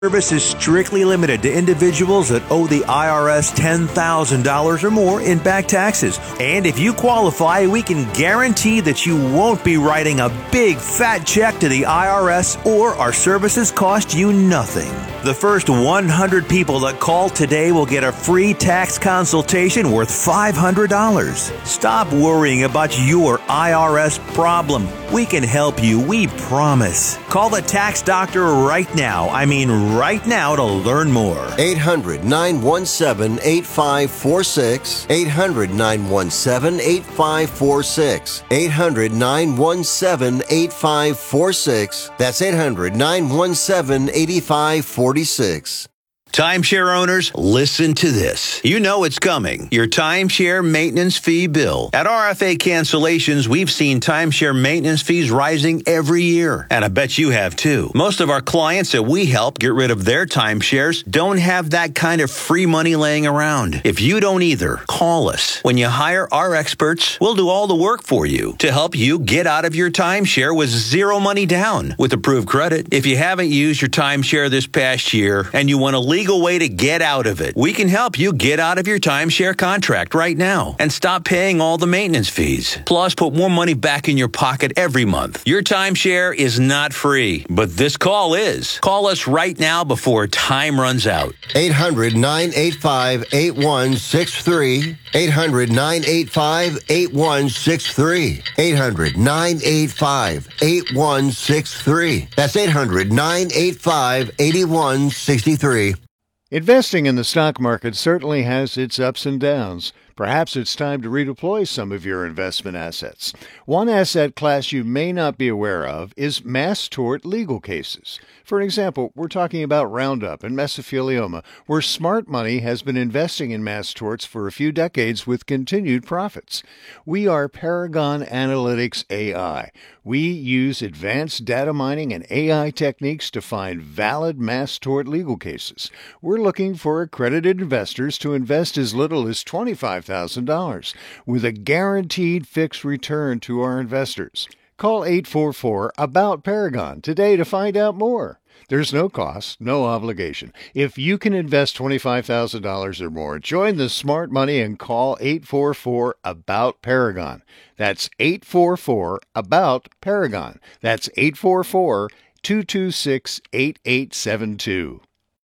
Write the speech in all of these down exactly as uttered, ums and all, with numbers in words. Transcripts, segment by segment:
Service is strictly limited to individuals that owe the I R S ten thousand dollars or more in back taxes. And if you qualify, we can guarantee that you won't be writing a big fat check to the I R S, or our services cost you nothing. The first one hundred people that call today will get a free tax consultation worth five hundred dollars. Stop worrying about your I R S problem. We can help you, we promise. Call the tax doctor right now. I mean right now to learn more. eight hundred, nine one seven, eight five four six. eight hundred, nine one seven, eight five four six. eight hundred, nine one seven, eight five four six. That's eight hundred, nine one seven, eight five four six. Timeshare owners, listen to this. You know it's coming. Your timeshare maintenance fee bill. At R F A Cancellations, we've seen timeshare maintenance fees rising every year. And I bet you have too. Most of our clients that we help get rid of their timeshares don't have that kind of free money laying around. If you don't either, call us. When you hire our experts, we'll do all the work for you to help you get out of your timeshare with zero money down with approved credit. If you haven't used your timeshare this past year and you want to leave legal way to get out of it, we can help you get out of your timeshare contract right now and stop paying all the maintenance fees. Plus, put more money back in your pocket every month. Your timeshare is not free, but this call is. Call us right now before time runs out. eight hundred, nine eight five, eight one six three. eight hundred, nine eight five, eight one six three. eight hundred, nine eight five, eight one six three. That's eight hundred, nine eight five, eight one six three. Investing in the stock market certainly has its ups and downs. Perhaps it's time to redeploy some of your investment assets. One asset class you may not be aware of is mass tort legal cases. For example, we're talking about Roundup and mesothelioma, where smart money has been investing in mass torts for a few decades with continued profits. We are Paragon Analytics A I. We use advanced data mining and A I techniques to find valid mass tort legal cases. We're looking for accredited investors to invest as little as twenty-five thousand dollars with a guaranteed fixed return to our investors. Call eight four four, ABOUT Paragon today to find out more. There's no cost, no obligation. If you can invest twenty-five thousand dollars or more, join the smart money and call eight four four, ABOUT Paragon. That's eight four four, ABOUT Paragon. That's eight four four, two two six, eight eight seven two.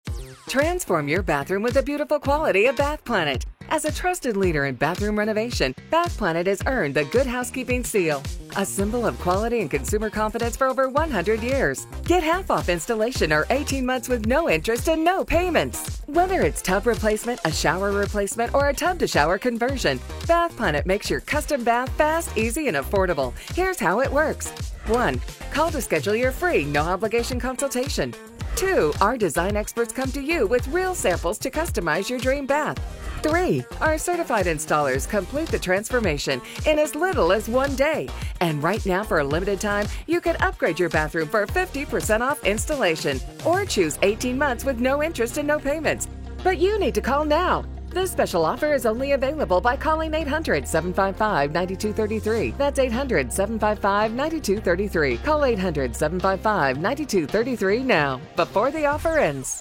Transform your bathroom with the beautiful quality of Bath Planet. As a trusted leader in bathroom renovation, Bath Planet has earned the Good Housekeeping seal, a symbol of quality and consumer confidence for over one hundred years. Get half off installation or eighteen months with no interest and no payments. Whether it's tub replacement, a shower replacement, or a tub-to-shower conversion, Bath Planet makes your custom bath fast, easy, and affordable. Here's how it works. one. Call to schedule your free, no-obligation consultation. two. Our design experts come to you with real samples to customize your dream bath. three. Our certified installers complete the transformation in as little as one day. And right now, for a limited time, you can upgrade your bathroom for fifty percent off installation or choose eighteen months with no interest and no payments. But you need to call now. This special offer is only available by calling eight hundred, seven five five, nine two three three. That's eight hundred, seven five five, nine two three three. Call eight hundred, seven five five, nine two three three now, before the offer ends.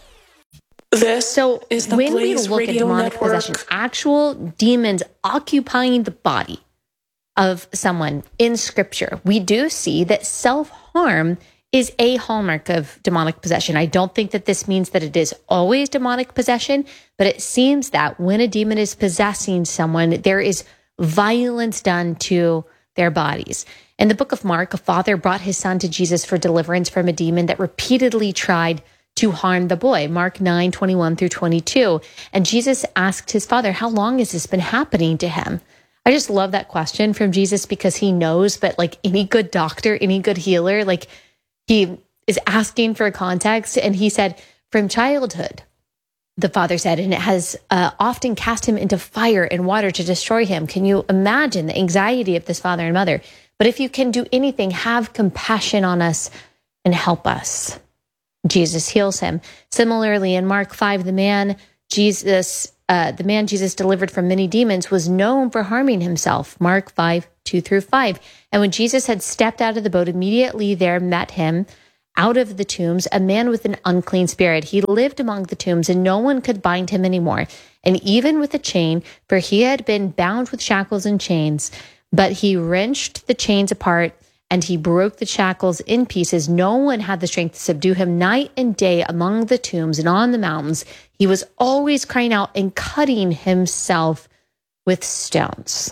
This so is the when Blaze we look Radio at demonic Network. possession, actual demons occupying the body of someone in Scripture, we do see that self-harm is a hallmark of demonic possession. I don't think that this means that it is always demonic possession, but it seems that when a demon is possessing someone, there is violence done to their bodies. In the book of Mark, a father brought his son to Jesus for deliverance from a demon that repeatedly tried to harm the boy. Mark nine, twenty-one through twenty-two. And Jesus asked his father, how long has this been happening to him? I just love that question from Jesus because he knows, but like any good doctor, any good healer, like he is asking for context. And he said, from childhood, the father said, and it has uh, often cast him into fire and water to destroy him. Can you imagine the anxiety of this father and mother? But if you can do anything, have compassion on us and help us. Jesus heals him. Similarly, in Mark five, the man Jesus, uh, the man Jesus delivered from many demons was known for harming himself. Mark five, two through five. And when Jesus had stepped out of the boat, immediately there met him out of the tombs a man with an unclean spirit. He lived among the tombs, and no one could bind him anymore, and even with a chain, for he had been bound with shackles and chains. But he wrenched the chains apart, and he broke the shackles in pieces. No one had the strength to subdue him. Night and day among the tombs and on the mountains, he was always crying out and cutting himself with stones.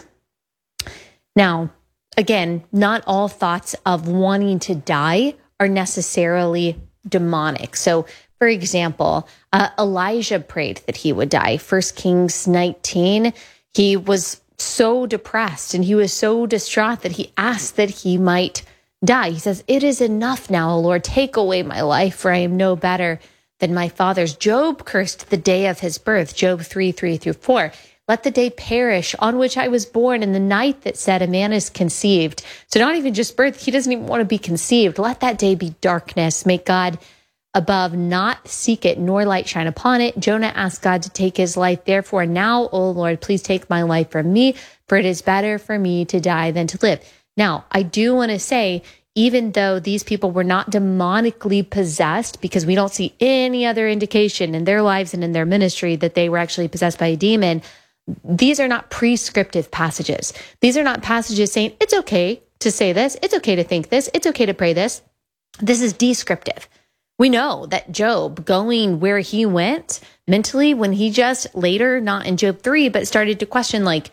Now, again, not all thoughts of wanting to die are necessarily demonic. So, for example, uh, Elijah prayed that he would die. First Kings nineteen, he was so depressed and he was so distraught that he asked that he might die. He says, "It is enough now, O Lord, take away my life, for I am no better than my fathers." Job cursed the day of his birth, Job three, three through four. "Let the day perish on which I was born, and the night that said a man is conceived." So not even just birth, he doesn't even want to be conceived. "Let that day be darkness. Make God above not seek it, nor light shine upon it." Jonah asked God to take his life. "Therefore now, O Lord, please take my life from me, for it is better for me to die than to live." Now, I do want to say, even though these people were not demonically possessed, because we don't see any other indication in their lives and in their ministry that they were actually possessed by a demon, these are not prescriptive passages. These are not passages saying it's okay to say this, it's okay to think this, it's okay to pray this. This is descriptive. We know that Job, going where he went mentally, when he just later, not in Job three, but started to question, like,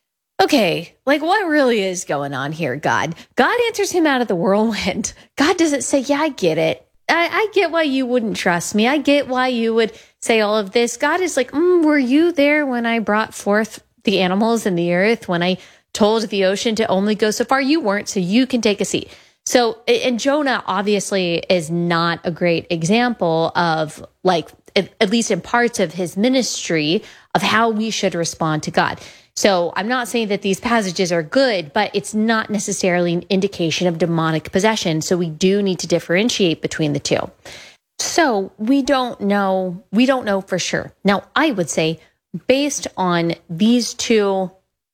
okay, like what really is going on here, God? God answers him out of the whirlwind. God doesn't say, yeah, I get it. I, I get why you wouldn't trust me. I get why you would say all of this. God is like, mm, were you there when I brought forth the animals and the earth, when I told the ocean to only go so far? You weren't, so you can take a seat. So, and Jonah obviously is not a great example of, like, at least in parts of his ministry, of how we should respond to God. So I'm not saying that these passages are good, but it's not necessarily an indication of demonic possession. So we do need to differentiate between the two. So we don't know, we don't know for sure. Now, I would say, based on these two,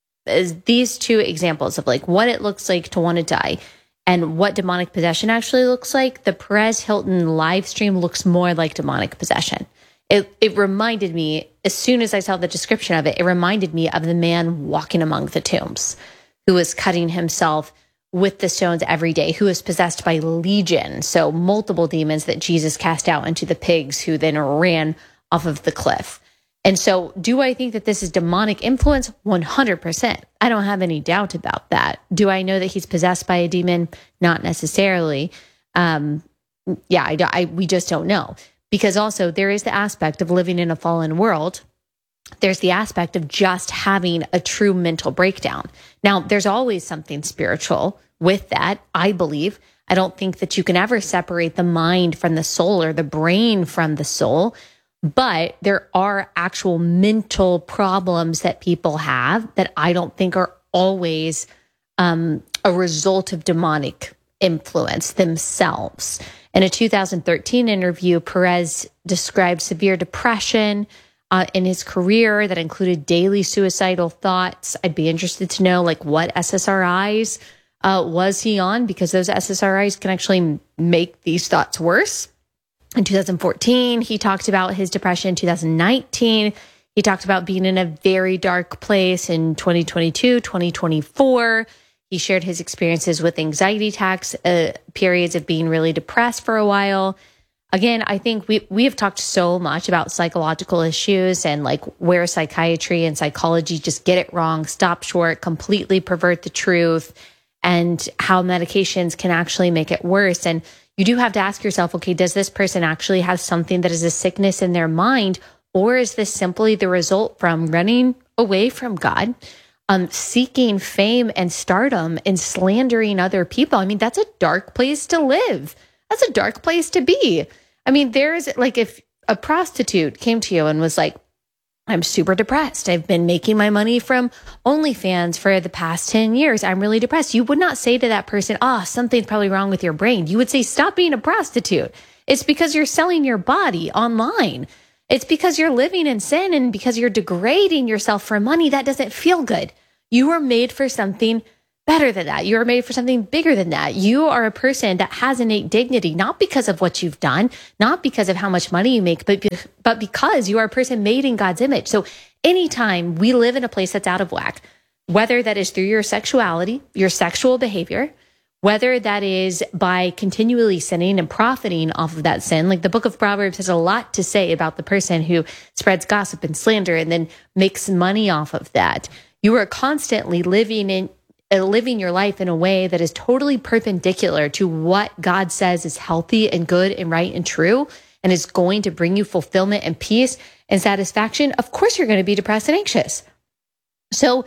these two examples of like what it looks like to want to die and what demonic possession actually looks like, the Perez Hilton live stream looks more like demonic possession. It it reminded me, as soon as I saw the description of it, it reminded me of the man walking among the tombs who was cutting himself with the stones every day, who was possessed by legion, so multiple demons that Jesus cast out into the pigs, who then ran off of the cliff. And so do I think that this is demonic influence? one hundred percent. I don't have any doubt about that. Do I know that he's possessed by a demon? Not necessarily. Um, yeah, I, I, we just don't know. Because also there is the aspect of living in a fallen world. There's the aspect of just having a true mental breakdown. Now, there's always something spiritual with that, I believe. I don't think that you can ever separate the mind from the soul or the brain from the soul. But there are actual mental problems that people have that I don't think are always um, a result of demonic influence themselves. In a two thousand thirteen interview, Perez described severe depression uh, in his career that included daily suicidal thoughts. I'd be interested to know, like, what S S R Is uh, was he on? Because those S S R Is can actually make these thoughts worse. In two thousand fourteen, he talked about his depression. In two thousand nineteen, he talked about being in a very dark place. In twenty twenty-two, twenty twenty-four, he shared his experiences with anxiety attacks, uh, periods of being really depressed for a while. Again, I think we we have talked so much about psychological issues and like where psychiatry and psychology just get it wrong, stop short, completely pervert the truth, and how medications can actually make it worse. And you do have to ask yourself, okay, does this person actually have something that is a sickness in their mind, or is this simply the result from running away from God? Um, seeking fame and stardom and slandering other people. I mean, that's a dark place to live. That's a dark place to be. I mean, there's like, if a prostitute came to you and was like, I'm super depressed. I've been making my money from OnlyFans for the past ten years. I'm really depressed. You would not say to that person, oh, something's probably wrong with your brain. You would say, stop being a prostitute. It's because you're selling your body online. It's because you're living in sin and because you're degrading yourself for money. That doesn't feel good. You were made for something better than that. You are made for something bigger than that. You are a person that has innate dignity, not because of what you've done, not because of how much money you make, but, but because you are a person made in God's image. So anytime we live in a place that's out of whack, whether that is through your sexuality, your sexual behavior, whether that is by continually sinning and profiting off of that sin, like the book of Proverbs has a lot to say about the person who spreads gossip and slander and then makes money off of that. You are constantly living in uh, living your life in a way that is totally perpendicular to what God says is healthy and good and right and true, and is going to bring you fulfillment and peace and satisfaction. Of course, you're going to be depressed and anxious. So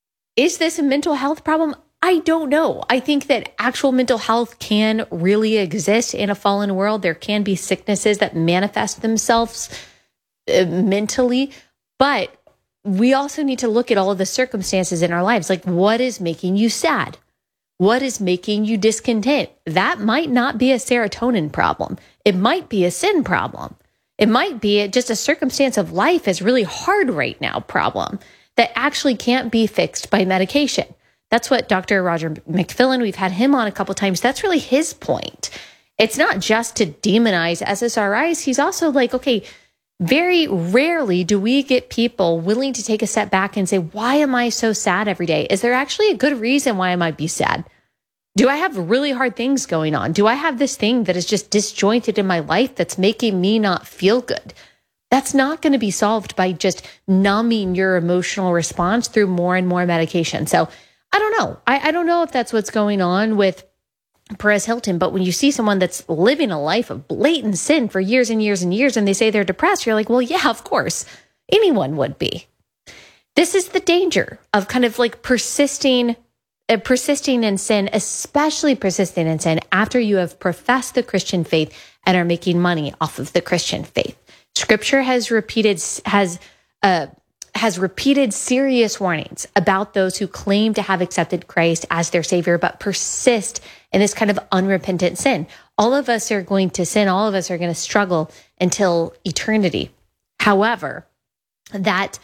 is this a mental health problem? I don't know. I think that actual mental health can really exist in a fallen world. There can be sicknesses that manifest themselves uh, mentally, but we also need to look at all of the circumstances in our lives. Like, what is making you sad? What is making you discontent? That might not be a serotonin problem. It might be a sin problem. It might be just a circumstance of life is really hard right now problem that actually can't be fixed by medication. That's what Doctor Roger McFillin, we've had him on a couple times. That's really his point. It's not just to demonize S S R Is. He's also like, okay, very rarely do we get people willing to take a step back and say, why am I so sad every day? Is there actually a good reason why I might be sad? Do I have really hard things going on? Do I have this thing that is just disjointed in my life that's making me not feel good? That's not going to be solved by just numbing your emotional response through more and more medication. So I don't know. I, I don't know if that's what's going on with Perez Hilton, but when you see someone that's living a life of blatant sin for years and years and years, and they say they're depressed, you're like, well, yeah, of course, anyone would be. This is the danger of kind of like persisting, uh, persisting in sin, especially persisting in sin after you have professed the Christian faith and are making money off of the Christian faith. Scripture has repeated, has, uh, has repeated serious warnings about those who claim to have accepted Christ as their savior, but persist in this kind of unrepentant sin. All of us are going to sin. All of us are going to struggle until eternity. However, that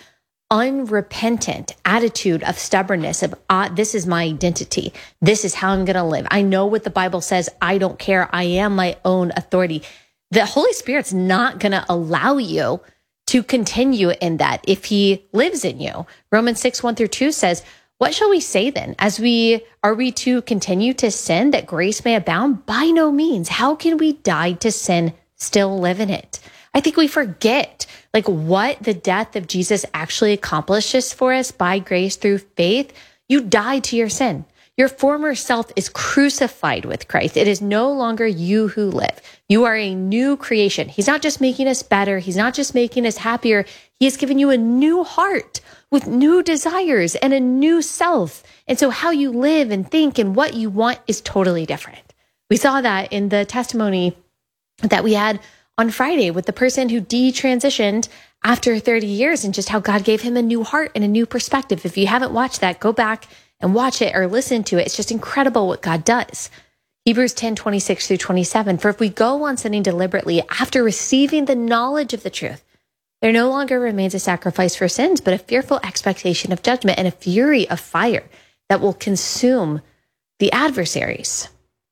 unrepentant attitude of stubbornness of, ah, this is my identity. This is how I'm going to live. I know what the Bible says. I don't care. I am my own authority. The Holy Spirit's not going to allow you to continue in that if he lives in you. Romans six, one through two says, what shall we say then? As we, are we to continue to sin that grace may abound? By no means. How can we die to sin, still live in it? I think we forget like what the death of Jesus actually accomplishes for us by grace through faith. You die to your sin. Your former self is crucified with Christ. It is no longer you who live. You are a new creation. He's not just making us better. He's not just making us happier. He has given you a new heart with new desires and a new self. And so how you live and think and what you want is totally different. We saw that in the testimony that we had on Friday with the person who detransitioned after thirty years and just how God gave him a new heart and a new perspective. If you haven't watched that, go back and watch it or listen to it. It's just incredible what God does. Hebrews ten, twenty-six through twenty-seven. For if we go on sinning deliberately after receiving the knowledge of the truth, there no longer remains a sacrifice for sins, but a fearful expectation of judgment and a fury of fire that will consume the adversaries.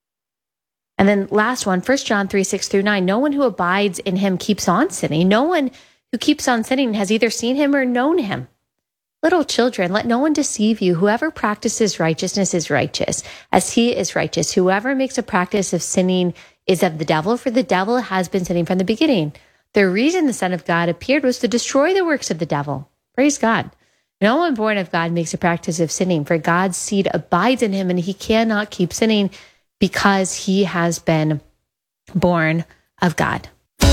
And then last one, First John three, six through nine. No one who abides in him keeps on sinning. No one who keeps on sinning has either seen him or known him. Little children, let no one deceive you. Whoever practices righteousness is righteous, as he is righteous. Whoever makes a practice of sinning is of the devil, for the devil has been sinning from the beginning. The reason the Son of God appeared was to destroy the works of the devil. Praise God. No one born of God makes a practice of sinning, for God's seed abides in him, and he cannot keep sinning because he has been born of God.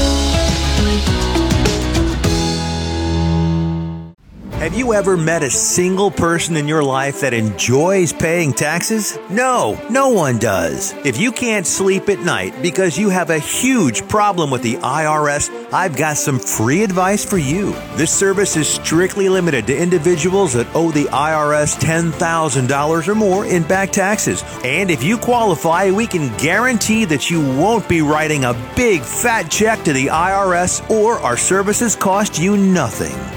Have you ever met a single person in your life that enjoys paying taxes? No, no one does. If you can't sleep at night because you have a huge problem with the I R S, I've got some free advice for you. This service is strictly limited to individuals that owe the I R S ten thousand dollars or more in back taxes. And if you qualify, we can guarantee that you won't be writing a big fat check to the I R S or our services cost you nothing.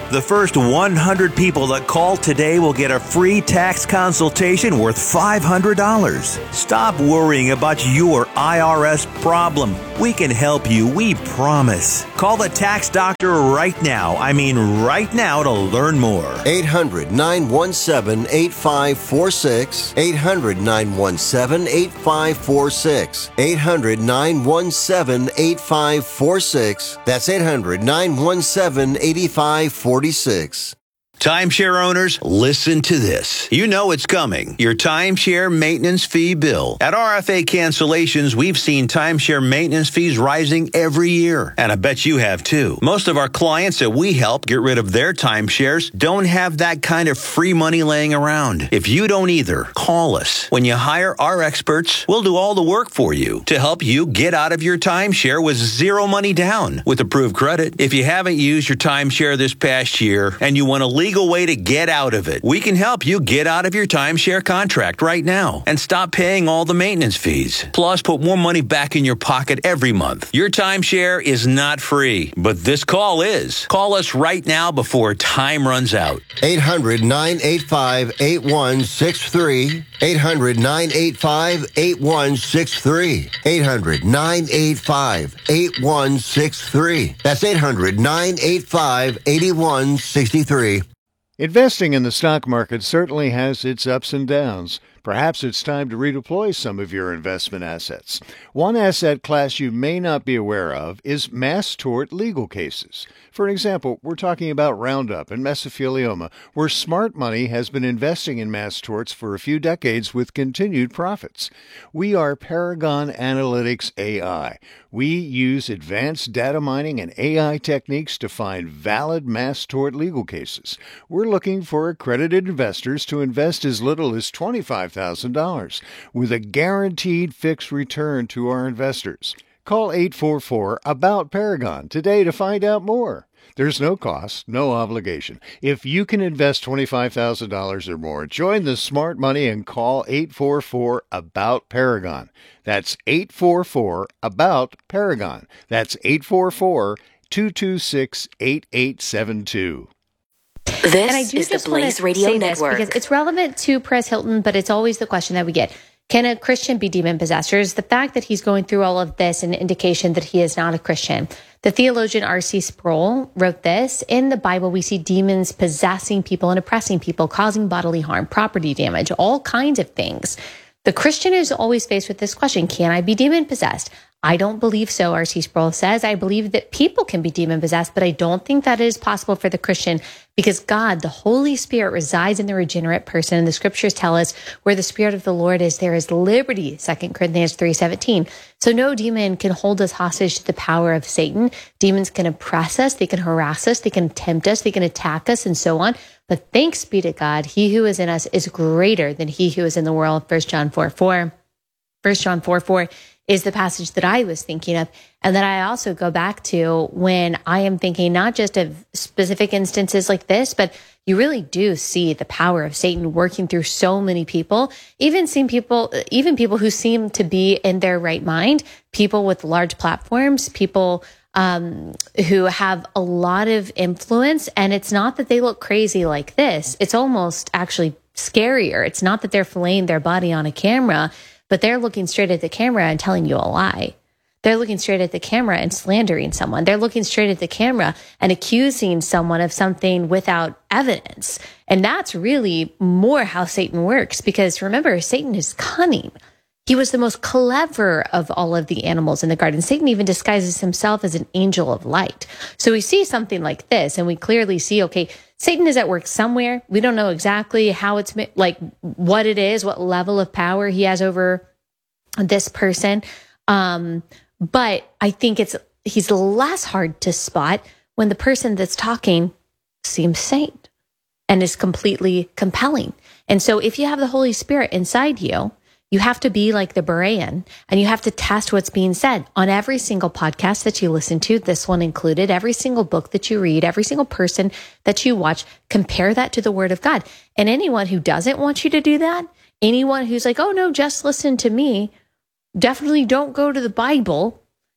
The first one hundred people that call today will get a free tax consultation worth five hundred dollars. Stop worrying about your I R S problem. We can help you, we promise. Call the tax doctor right now. I mean right now to learn more. eight hundred, nine one seven, eight five four six. eight hundred, nine one seven, eight five four six. eight hundred, nine one seven, eight five four six. That's eight hundred, nine one seven, eight five four six. Timeshare owners, listen to this. You know it's coming. Your timeshare maintenance fee bill. At R F A Cancellations, we've seen timeshare maintenance fees rising every year. And I bet you have too. Most of our clients that we help get rid of their timeshares don't have that kind of free money laying around. If you don't either, call us. When you hire our experts, we'll do all the work for you to help you get out of your timeshare with zero money down with approved credit. If you haven't used your timeshare this past year and you want to leave legal way to get out of it. We can help you get out of your timeshare contract right now and stop paying all the maintenance fees. Plus, put more money back in your pocket every month. Your timeshare is not free, but this call is. Call us right now before time runs out. eight hundred, nine eight five, eight one six three. eight hundred, nine eight five, eight one six three. eight hundred, nine eight five, eight one six three. That's eight hundred, nine eight five, eight one six three. Investing in the stock market certainly has its ups and downs. Perhaps it's time to redeploy some of your investment assets. One asset class you may not be aware of is mass tort legal cases. For example, we're talking about Roundup and mesothelioma, where smart money has been investing in mass torts for a few decades with continued profits. We are Paragon Analytics A I. We use advanced data mining and A I techniques to find valid mass tort legal cases. We're looking for accredited investors to invest as little as twenty-five thousand dollars with a guaranteed fixed return to our investors. Call eight four four, ABOUT Paragon today to find out more. There's no cost, no obligation. If you can invest twenty-five thousand dollars or more, join the smart money and call eight four four, ABOUT Paragon. That's eight four four, ABOUT Paragon. That's eight four four, two two six, eight eight seven two. This and I do is just the Blaze want to Radio say Network. this because it's relevant to Perez Hilton, but it's always the question that we get. Can a Christian be demon-possessed? Or is the fact that he's going through all of this an indication that he is not a Christian? The theologian R C Sproul wrote this: in the Bible, we see demons possessing people and oppressing people, causing bodily harm, property damage, all kinds of things. The Christian is always faced with this question: can I be demon-possessed? I don't believe so, R C Sproul says. I believe that people can be demon-possessed, but I don't think that is possible for the Christian because God, the Holy Spirit, resides in the regenerate person. And the scriptures tell us where the Spirit of the Lord is, there is liberty, Second Corinthians three seventeen. So no demon can hold us hostage to the power of Satan. Demons can oppress us, they can harass us, they can tempt us, they can attack us, and so on. But thanks be to God, he who is in us is greater than he who is in the world, First John four four. First John four four is the passage that I was thinking of. And then I also go back to when I am thinking not just of specific instances like this, but you really do see the power of Satan working through so many people, even seeing people, even people who seem to be in their right mind, people with large platforms, people um, who have a lot of influence. And it's not that they look crazy like this. It's almost actually scarier. It's not that they're filleting their body on a camera, but they're looking straight at the camera and telling you a lie. They're looking straight at the camera and slandering someone. They're looking straight at the camera and accusing someone of something without evidence. And that's really more how Satan works, because remember, Satan is cunning. He was the most clever of all of the animals in the garden. Satan even disguises himself as an angel of light. So we see something like this, and we clearly see, okay, Satan is at work somewhere. We don't know exactly how it's, like, what it is, what level of power he has over this person. Um, but I think it's he's less hard to spot when the person that's talking seems sane and is completely compelling. And so if you have the Holy Spirit inside you, you have to be like the Berean, and you have to test what's being said on every single podcast that you listen to, this one included, every single book that you read, every single person that you watch. Compare that to the Word of God. And anyone who doesn't want you to do that, anyone who's like, oh no, just listen to me, definitely don't go to the Bible,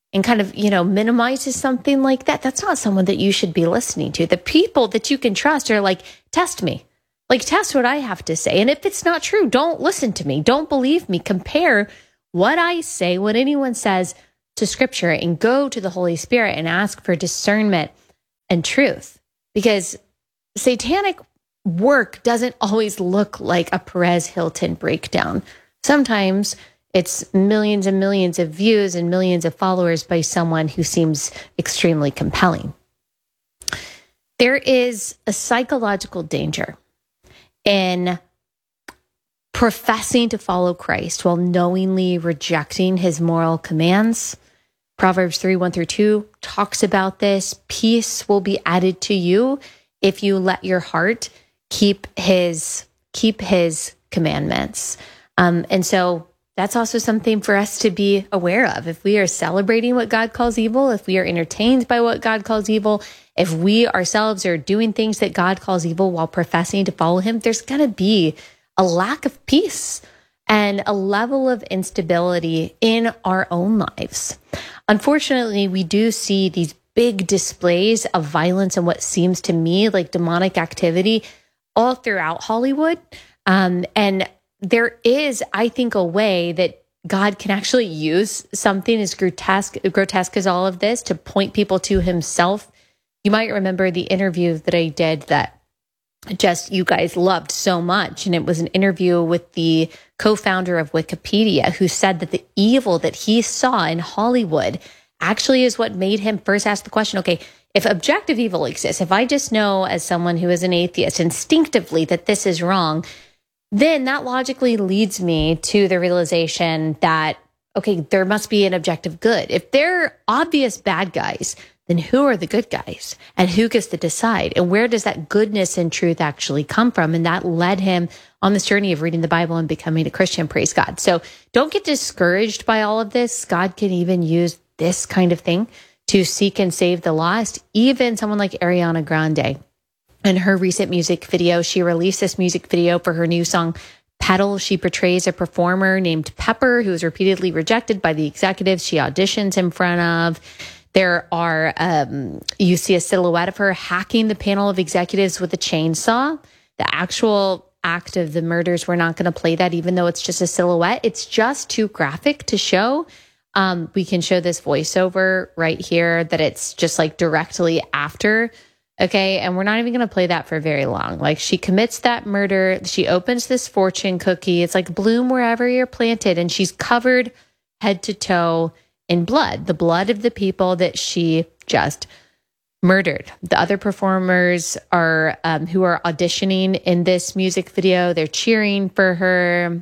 and kind of, you know, minimizes something like that, that's not someone that you should be listening to. The people that you can trust are like, test me. Like, test what I have to say. And if it's not true, don't listen to me. Don't believe me. Compare what I say, what anyone says, to Scripture, and go to the Holy Spirit and ask for discernment and truth. Because satanic work doesn't always look like a Perez Hilton breakdown. Sometimes it's millions and millions of views and millions of followers by someone who seems extremely compelling. There is a psychological danger in professing to follow Christ while knowingly rejecting his moral commands. Proverbs three, one through two talks about this. Peace will be added to you if you let your heart keep his keep his commandments. Um, and so that's also something for us to be aware of. If we are celebrating what God calls evil, if we are entertained by what God calls evil, if we ourselves are doing things that God calls evil while professing to follow him, there's going to be a lack of peace and a level of instability in our own lives. Unfortunately, we do see these big displays of violence and what seems to me like demonic activity all throughout Hollywood. Um, and there is, I think, a way that God can actually use something as grotesque, grotesque as all of this to point people to himself. You might remember the interview that I did that just you guys loved so much. And it was an interview with the co-founder of Wikipedia, who said that the evil that he saw in Hollywood actually is what made him first ask the question, okay, if objective evil exists, if I just know as someone who is an atheist instinctively that this is wrong, then that logically leads me to the realization that, okay, there must be an objective good. If they're obvious bad guys, then who are the good guys? And who gets to decide? And where does that goodness and truth actually come from? And that led him on this journey of reading the Bible and becoming a Christian, praise God. So don't get discouraged by all of this. God can even use this kind of thing to seek and save the lost. Even someone like Ariana Grande. In her recent music video, she released this music video for her new song, Petal. She portrays a performer named Pepper, who is repeatedly rejected by the executives she auditions in front of. There are, um, you see a silhouette of her hacking the panel of executives with a chainsaw. The actual act of the murders, we're not going to play that, even though it's just a silhouette. It's just too graphic to show. Um, we can show this voiceover right here that it's just like directly after. Okay, and we're not even going to play that for very long. Like, she commits that murder. She opens this fortune cookie. It's like bloom wherever you're planted. And she's covered head to toe in blood, the blood of the people that she just murdered. The other performers are um, who are auditioning in this music video. They're cheering for her.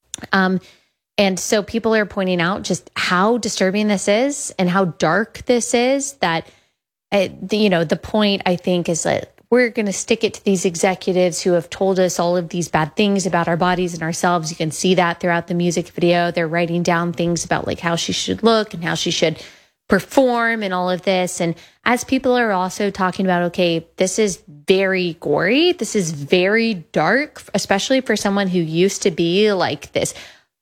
Um, and so people are pointing out just how disturbing this is and how dark this is, that Uh, the, you know, the point, I think, is that we're going to stick it to these executives who have told us all of these bad things about our bodies and ourselves. You can see that throughout the music video. They're writing down things about like how she should look and how she should perform and all of this. And as people are also talking about, okay, this is very gory. This is very dark, especially for someone who used to be like this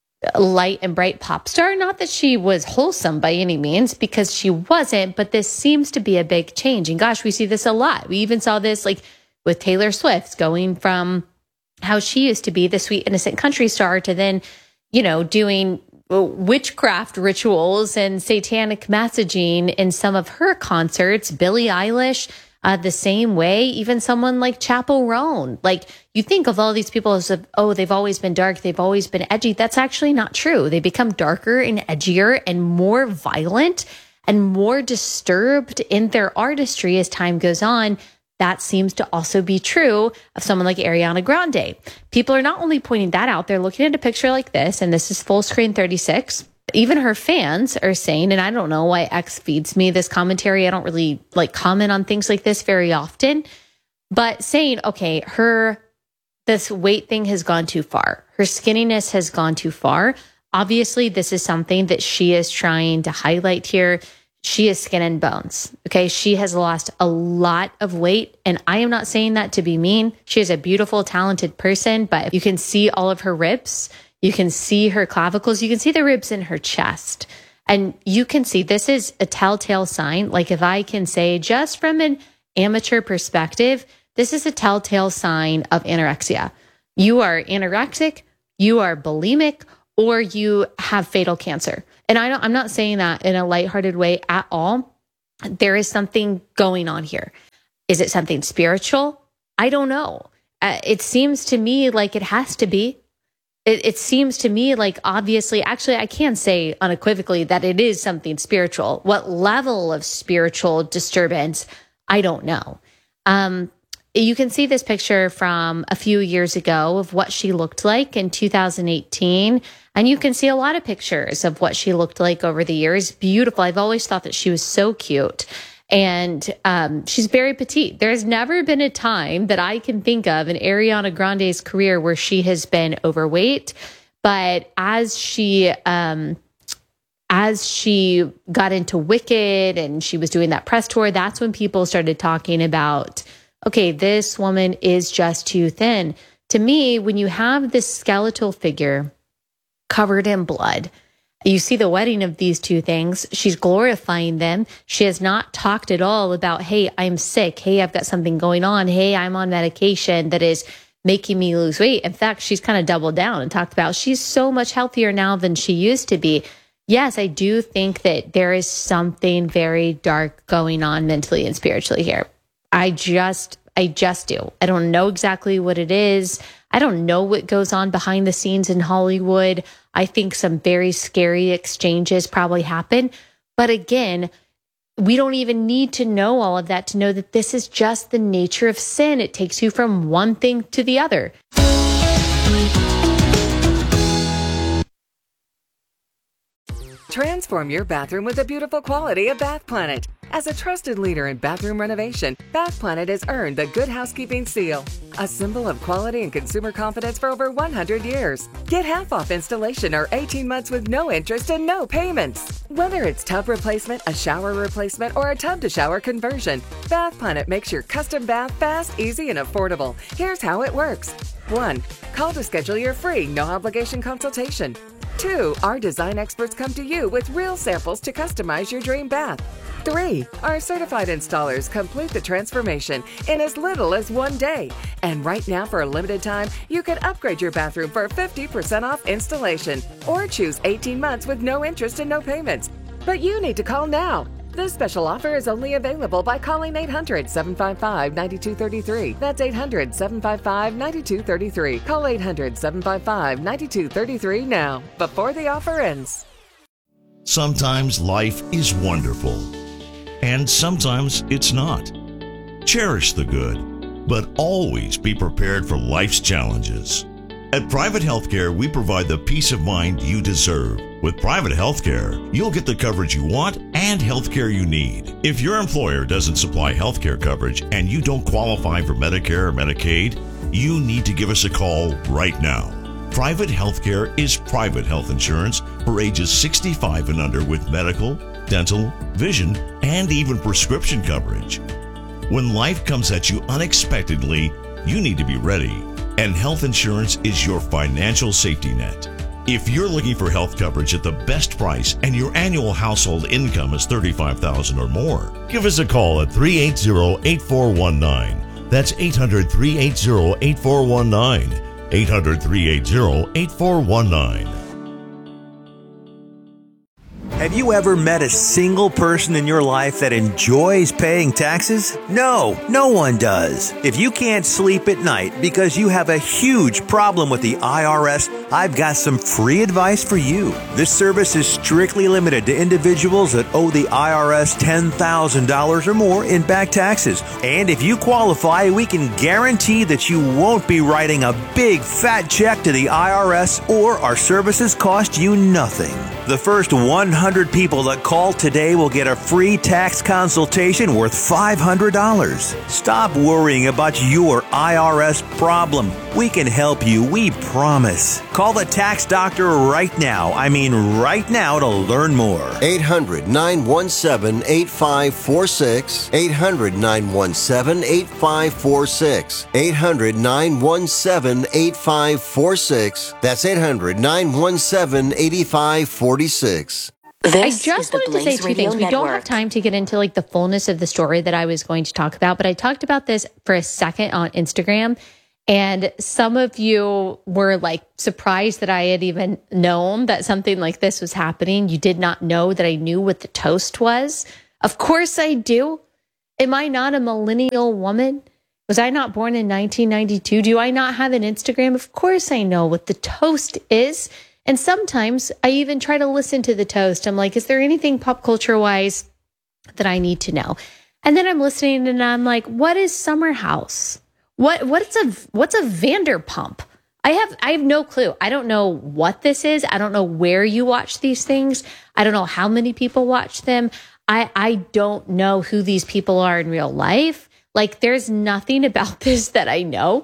light and bright pop star. Not that she was wholesome by any means, because she wasn't, but this seems to be a big change. And gosh, we see this a lot. We even saw this like with Taylor Swift, going from how she used to be the sweet, innocent country star to then, you know, doing witchcraft rituals and satanic messaging in some of her concerts. Billie Eilish, Uh, the same way, even someone like Chappell Roan. Like, you think of all these people as, oh, they've always been dark, they've always been edgy. That's actually not true. They become darker and edgier and more violent and more disturbed in their artistry as time goes on. That seems to also be true of someone like Ariana Grande. People are not only pointing that out, they're looking at a picture like this, and this is full screen thirty-six. Even her fans are saying, and I don't know why X feeds me this commentary. I don't really like comment on things like this very often, but saying, okay, her, this weight thing has gone too far. Her skinniness has gone too far. Obviously, this is something that she is trying to highlight here. She is skin and bones. Okay. She has lost a lot of weight, and I am not saying that to be mean. She is a beautiful, talented person, but you can see all of her ribs. You can see her clavicles. You can see the ribs in her chest. And you can see this is a telltale sign. Like if I can say just from an amateur perspective, this is a telltale sign of anorexia. You are anorexic, you are bulimic, or you have fatal cancer. And I don't, I'm not saying that in a lighthearted way at all. There is something going on here. Is it something spiritual? I don't know. Uh, it seems to me like it has to be. It, it seems to me like obviously, actually, I can say unequivocally that it is something spiritual. What level of spiritual disturbance, I don't know. Um, you can see this picture from a few years ago of what she looked like in two thousand eighteen. And you can see a lot of pictures of what she looked like over the years. Beautiful. I've always thought that she was so cute. And um, she's very petite. There's never been a time that I can think of in Ariana Grande's career where she has been overweight. But as she um, as she got into Wicked and she was doing that press tour, that's when people started talking about, okay, this woman is just too thin. To me, when you have this skeletal figure covered in blood, you see the wedding of these two things. She's glorifying them. She has not talked at all about, hey, I'm sick. Hey, I've got something going on. Hey, I'm on medication that is making me lose weight. In fact, she's kind of doubled down and talked about she's so much healthier now than she used to be. Yes, I do think that there is something very dark going on mentally and spiritually here. I just, I just do. I don't know exactly what it is. I don't know what goes on behind the scenes in Hollywood. I think some very scary exchanges probably happen. But again, we don't even need to know all of that to know that this is just the nature of sin. It takes you from one thing to the other. Transform your bathroom with the beautiful quality of Bath Planet. As a trusted leader in bathroom renovation, Bath Planet has earned the Good Housekeeping seal, a symbol of quality and consumer confidence for over one hundred years. Get half off installation or eighteen months with no interest and no payments. Whether it's tub replacement, a shower replacement, or a tub-to-shower conversion, Bath Planet makes your custom bath fast, easy, and affordable. Here's how it works. one. Call to schedule your free, no-obligation consultation. two. Our design experts come to you with real samples to customize your dream bath. three. Our certified installers complete the transformation in as little as one day. And right now, for a limited time, you can upgrade your bathroom for fifty percent off installation or choose eighteen months with no interest and no payments. But you need to call now. This special offer is only available by calling eight hundred, seven five five, nine two three three. That's eight hundred, seven five five, nine two three three. Call eight hundred, seven five five, nine two three three now, before the offer ends. Sometimes life is wonderful, and sometimes it's not. Cherish the good, but always be prepared for life's challenges. At Private Healthcare, we provide the peace of mind you deserve. With Private Healthcare, you'll get the coverage you want and healthcare you need. If your employer doesn't supply healthcare coverage and you don't qualify for Medicare or Medicaid, you need to give us a call right now. Private Healthcare is private health insurance for ages sixty-five and under with medical, dental, vision, and even prescription coverage. When life comes at you unexpectedly, you need to be ready. And health insurance is your financial safety net. If you're looking for health coverage at the best price and your annual household income is thirty-five thousand dollars or more, give us a call at three eight zero, eight four one nine. That's eight hundred, three eight zero, eight four one nine. eight hundred, three eight zero, eight four one nine. Have you ever met a single person in your life that enjoys paying taxes? No, no one does. If you can't sleep at night because you have a huge problem with the I R S, I've got some free advice for you. This service is strictly limited to individuals that owe the I R S ten thousand dollars or more in back taxes. And if you qualify, we can guarantee that you won't be writing a big fat check to the I R S, or our services cost you nothing. The first one hundred people that call today will get a free tax consultation worth five hundred dollars. Stop worrying about your I R S problem. We can help you, we promise. Call the tax doctor right now. I mean right now to learn more. eight hundred, nine one seven, eight five four six. eight hundred, nine one seven, eight five four six. eight hundred, nine one seven, eight five four six. That's eight hundred, nine one seven, eight five four six. This I just is the wanted to say Blaze two Radio things. We don't have Network. time to get into like the fullness of the story that I was going to talk about, but I talked about this for a second on Instagram. And some of you were like surprised that I had even known that something like this was happening. You did not know that I knew what the toast was. Of course I do. Am I not a millennial woman? Was I not born in nineteen ninety-two? Do I not have an Instagram? Of course I know what the toast is. And sometimes I even try to listen to the toast. I'm like, is there anything pop culture wise that I need to know? And then I'm listening and I'm like, what is Summer House? What what's a what's a Vanderpump? I have I have no clue. I don't know what this is. I don't know where you watch these things. I don't know how many people watch them. I I don't know who these people are in real life. Like there's nothing about this that I know.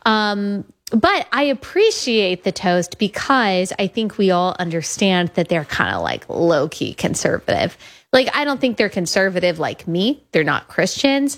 Um But I appreciate the toast because I think we all understand that they're kind of like low key conservative. Like, I don't think they're conservative like me. They're not Christians.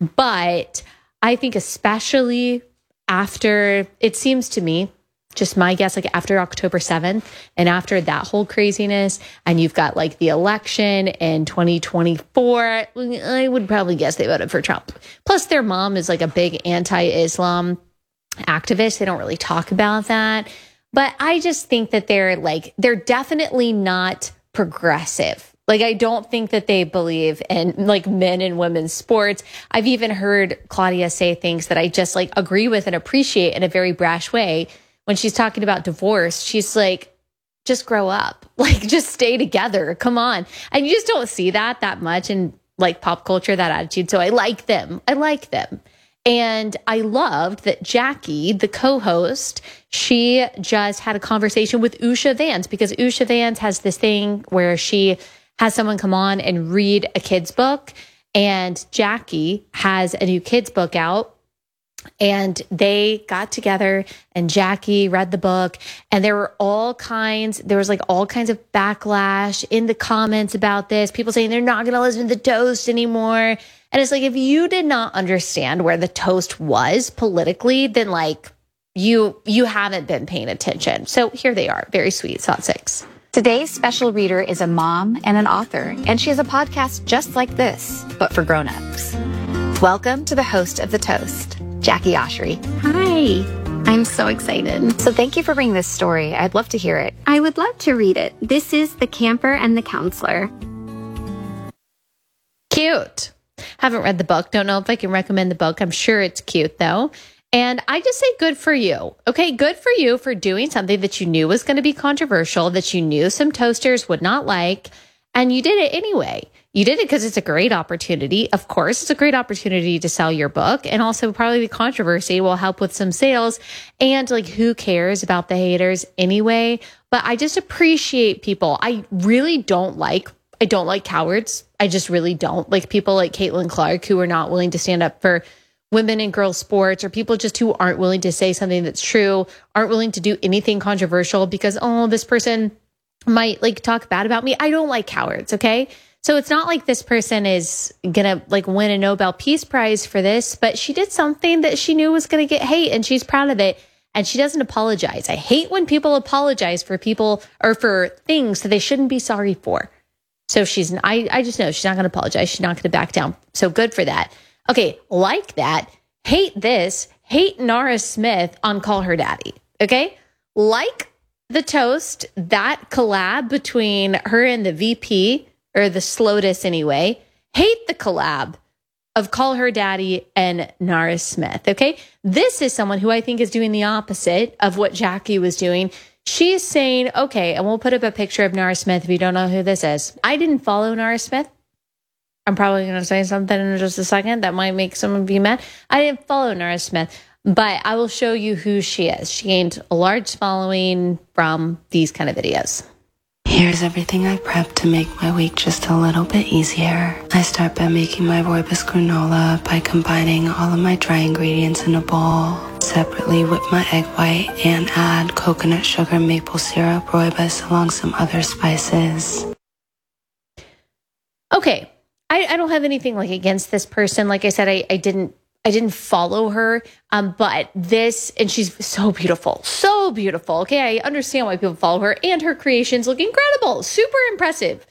But I think especially after, it seems to me, just my guess, like after October seventh and after that whole craziness, and you've got like the election in twenty twenty-four, I would probably guess they voted for Trump. Plus, their mom is like a big anti-Islam activists. They don't really talk about that. But I just think that they're like, they're definitely not progressive. Like, I don't think that they believe in like men and women's sports. I've even heard Claudia say things that I just like agree with and appreciate in a very brash way. When she's talking about divorce, she's like, just grow up, like just stay together. Come on. And you just don't see that that much in like pop culture, that attitude. So I like them. I like them. And I loved that Jackie, the co-host, she just had a conversation with Usha Vance, because Usha Vance has this thing where she has someone come on and read a kid's book. And Jackie has a new kid's book out. And they got together and Jackie read the book, and there were all kinds, there was like all kinds of backlash in the comments about this. People saying they're not going to listen to the toast anymore. And it's like, if you did not understand where the toast was politically, then like you, you haven't been paying attention. So here they are. Very sweet. Thought six. Today's special reader is a mom and an author, and she has a podcast just like this, but for grown-ups. Welcome to the host of The Toast, Jackie Oshry. Hi, I'm so excited. So thank you for bringing this story. I'd love to hear it. I would love to read it. This is The Camper and the Counselor. Cute. Haven't read the book. Don't know if I can recommend the book. I'm sure it's cute though. And I just say good for you. Okay, good for you for doing something that you knew was going to be controversial, that you knew some toasters would not like, and you did it anyway. You did it because it's a great opportunity. Of course, it's a great opportunity to sell your book, and also probably the controversy will help with some sales. And like, who cares about the haters anyway? But I just appreciate people. I really don't like, I don't like cowards. I just really don't like people like Caitlin Clark who are not willing to stand up for women and girls sports, or people just who aren't willing to say something that's true, aren't willing to do anything controversial because, oh, this person might like talk bad about me. I don't like cowards. Okay. So it's not like this person is going to like win a Nobel Peace Prize for this, but she did something that she knew was going to get hate, and she's proud of it. And she doesn't apologize. I hate when people apologize for people or for things that they shouldn't be sorry for. So she's, I, I just know she's not going to apologize. She's not going to back down. So good for that. Okay. Like that. Hate this. Hate Nara Smith on Call Her Daddy. Okay. Like the toast, that collab between her and the V P, or the SLOTUS anyway. Hate the collab of Call Her Daddy and Nara Smith. Okay. This is someone who I think is doing the opposite of what Jackie was doing. She's saying, okay, and we'll put up a picture of Nara Smith if you don't know who this is. I didn't follow Nara Smith. I'm probably going to say something in just a second that might make some of you mad. I didn't follow Nara Smith, but I will show you who she is. She gained a large following from these kind of videos. Here's everything I prepped to make my week just a little bit easier. I start by making my rooibos granola by combining all of my dry ingredients in a bowl. Separately whip my egg white and add coconut sugar, maple syrup, rooibos, along some other spices. Okay. I, I don't have anything like against this person. Like I said, I, I didn't I didn't follow her. Um, but this, and she's so beautiful, so beautiful. Okay, I understand why people follow her, and her creations look incredible, super impressive.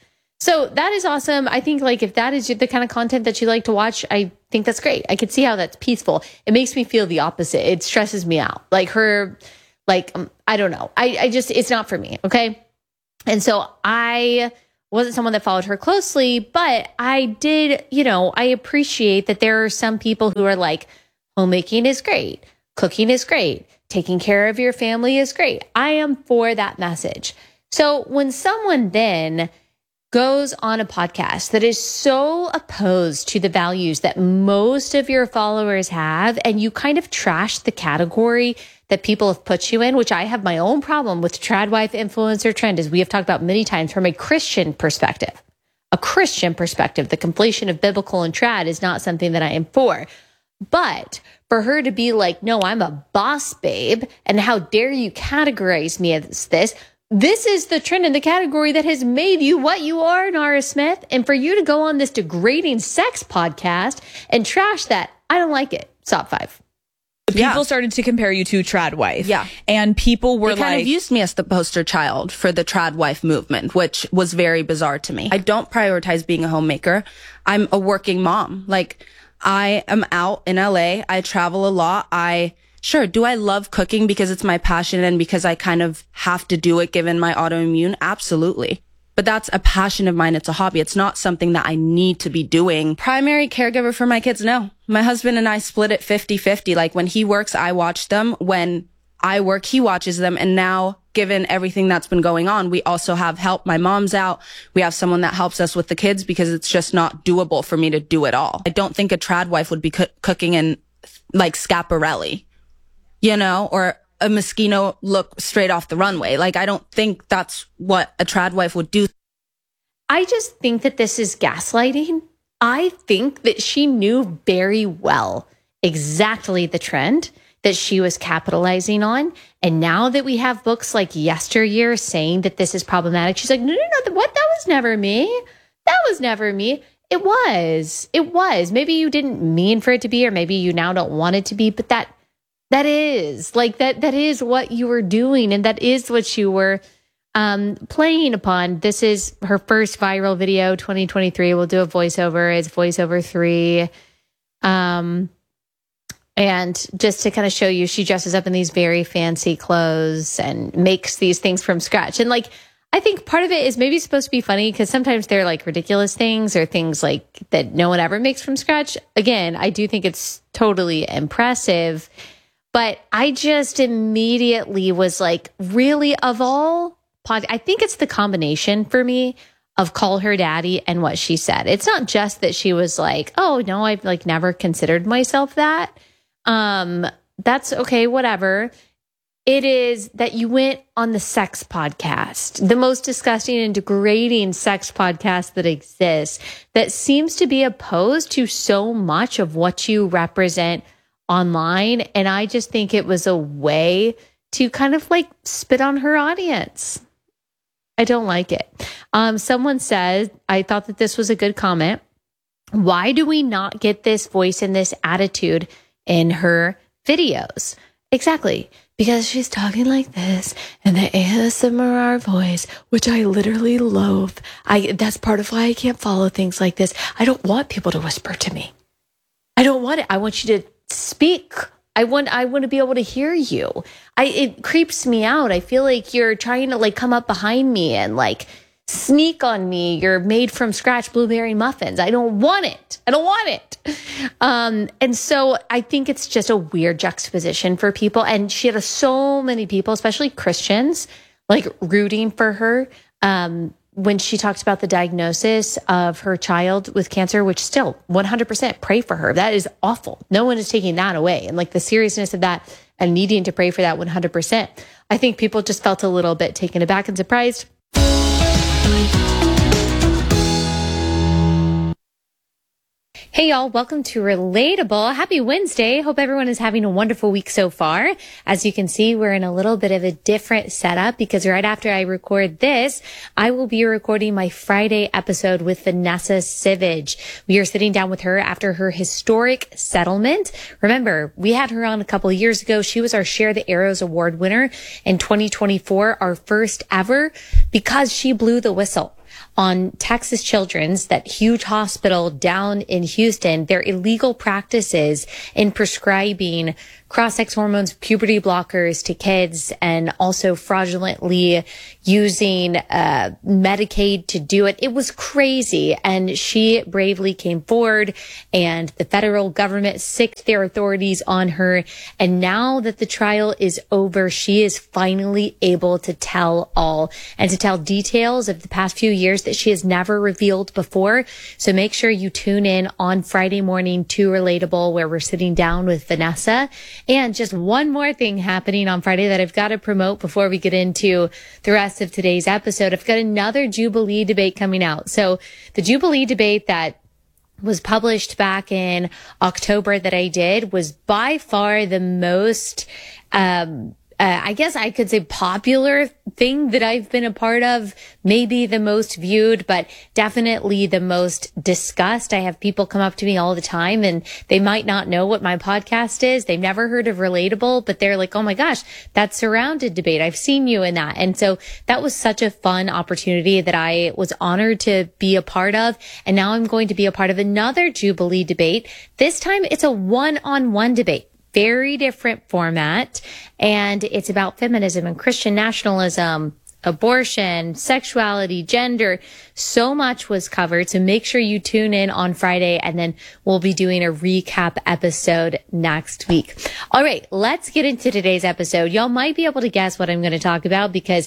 So that is awesome. I think like if that is the kind of content that you like to watch, I think that's great. I could see how that's peaceful. It makes me feel the opposite. It stresses me out. Like her, like, um, I don't know. I, I just, it's not for me. Okay. And so I wasn't someone that followed her closely, but I did, you know, I appreciate that there are some people who are like, homemaking is great. Cooking is great. Taking care of your family is great. I am for that message. So when someone then goes on a podcast that is so opposed to the values that most of your followers have, and you kind of trash the category that people have put you in, which I have my own problem with trad wife influencer trend, as we have talked about many times from a Christian perspective. A Christian perspective, the conflation of biblical and trad is not something that I am for. But for her to be like, no, I'm a boss babe, and how dare you categorize me as this? This is the trend in the category that has made you what you are, Nara Smith. And for you to go on this degrading sex podcast and trash that, I don't like it. Top five. People yeah. started to compare you to trad wife. Yeah. And people were they like... kind of used me as the poster child for the trad wife movement, which was very bizarre to me. I don't prioritize being a homemaker. I'm a working mom. Like, I am out in L A. I travel a lot. I... Sure. Do I love cooking because it's my passion and because I kind of have to do it given my autoimmune? Absolutely. But that's a passion of mine. It's a hobby. It's not something that I need to be doing. Primary caregiver for my kids? No. My husband and I split it fifty-fifty. Like when he works, I watch them. When I work, he watches them. And now, given everything that's been going on, we also have help. My mom's out. We have someone that helps us with the kids because it's just not doable for me to do it all. I don't think a trad wife would be co- cooking in like Schiaparelli, you know, or a Moschino look straight off the runway. Like, I don't think that's what a trad wife would do. I just think that this is gaslighting. I think that she knew very well exactly the trend that she was capitalizing on. And now that we have books like Yesteryear saying that this is problematic, she's like, no, no, no, what? That was never me. That was never me. It was. It was. Maybe you didn't mean for it to be, or maybe you now don't want it to be, but that That is like that. That is what you were doing, and that is what you were um, playing upon. This is her first viral video, twenty twenty-three. We'll do a voiceover. It's voiceover three, um, and just to kind of show you, she dresses up in these very fancy clothes and makes these things from scratch. And like, I think part of it is maybe supposed to be funny because sometimes they're like ridiculous things or things like that no one ever makes from scratch. Again, I do think it's totally impressive. But I just immediately was like, really, of all pod, I think it's the combination for me of Call Her Daddy and what she said. It's not just that she was like, oh, no, I've like never considered myself that. Um, that's okay, whatever. It is that you went on the sex podcast, the most disgusting and degrading sex podcast that exists, that seems to be opposed to so much of what you represent online. And I just think it was a way to kind of like spit on her audience. I don't like it. Um, someone said, I thought that this was a good comment. Why do we not get this voice and this attitude in her videos? Exactly. Because she's talking like this and the A S M R voice, which I literally loathe. I, that's part of why I can't follow things like this. I don't want people to whisper to me. I don't want it. I want you to speak. I want I want to be able to hear you. I it creeps me out. I feel like you're trying to like come up behind me and like sneak on me. You're made from scratch blueberry muffins. I don't want it. I don't want it. Um, and so I think it's just a weird juxtaposition for people. And she had a, so many people, especially Christians, like rooting for her. Um, when she talked about the diagnosis of her child with cancer, which still one hundred percent pray for her. That is awful. No one is taking that away. And like the seriousness of that and needing to pray for that one hundred percent. I think people just felt a little bit taken aback and surprised. Hey y'all, welcome to Relatable. Happy Wednesday. Hope everyone is having a wonderful week so far. As you can see, we're in a little bit of a different setup because right after I record this, I will be recording my Friday episode with Vanessa Sivage. We are sitting down with her after her historic settlement. Remember, we had her on a couple of years ago. She was our Share the Arrows Award winner in twenty twenty-four, our first ever, because she blew the whistle on Texas Children's, that huge hospital down in Houston, their illegal practices in prescribing cross-sex hormones, puberty blockers to kids, and also fraudulently using uh, Medicaid to do it. It was crazy. And she bravely came forward, and the federal government sicked their authorities on her. And now that the trial is over, she is finally able to tell all and to tell details of the past few years that she has never revealed before. So make sure you tune in on Friday morning to Relatable, where we're sitting down with Vanessa. And just one more thing happening on Friday that I've got to promote before we get into the rest of today's episode. I've got another Jubilee debate coming out. So the Jubilee debate that was published back in October that I did was by far the most, um, Uh, I guess I could say popular thing that I've been a part of, maybe the most viewed, but definitely the most discussed. I have people come up to me all the time and they might not know what my podcast is. They've never heard of Relatable, but they're like, oh my gosh, that Surrounded debate. I've seen you in that. And so that was such a fun opportunity that I was honored to be a part of. And now I'm going to be a part of another Jubilee debate. This time it's a one-on-one debate. Very different format, and it's about feminism and Christian nationalism, abortion, sexuality, gender. So much was covered. So make sure you tune in on Friday, and then we'll be doing a recap episode next week. All right, let's get into today's episode. Y'all might be able to guess what I'm going to talk about because